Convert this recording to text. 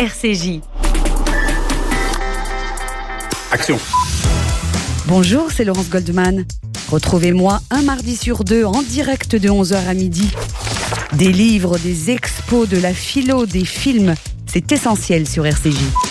RCJ. Action. Bonjour, c'est Laurence Goldman. Retrouvez-moi un mardi sur deux en direct de 11h à midi. Des livres, des expos, de la philo, des films, c'est essentiel sur RCJ.